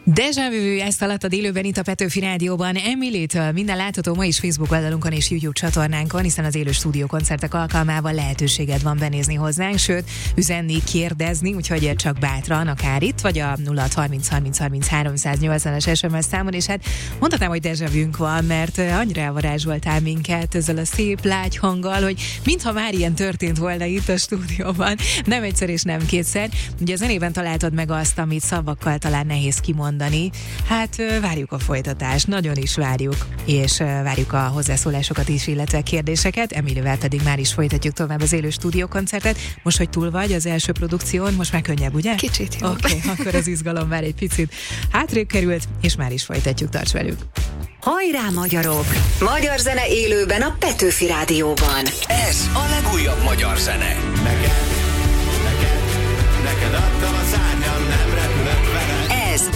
Déjà vu, ezt alattad élőben itt a Petőfi Rádióban Emilytől. Minden látható ma is Facebook oldalunkon és YouTube csatornánkon, hiszen az élő stúdiókoncertek alkalmával lehetőséged van benézni hozzánk, sőt, üzenni, kérdezni, úgyhogy csak bátran, akár itt, vagy a 0630 30 30 380-as SMS számon, és hát mondhatnám, hogy déjà vu-nk van, mert annyira elvarázsoltál minket ezzel a szép lágy hanggal, hogy mintha már ilyen történt volna itt a stúdióban, nem egyszer és nem kétszer. Ugye a zenében találtad meg azt, amit szavakkal talán nehéz kimondani. Hát várjuk a folytatást, nagyon is várjuk, és várjuk a hozzászólásokat is, illetve kérdéseket. Emilyvel pedig már is folytatjuk tovább az élő stúdiókoncertet. Most, hogy túl vagy az első produkción, most már könnyebb, ugye? Kicsit jobb. Oké, akkor az izgalom már egy picit hátrébb került, és már is folytatjuk, tarts velük. Hajrá, magyarok! Magyar zene élőben a Petőfi Rádióban. Ez a legújabb magyar zene. Neked adtam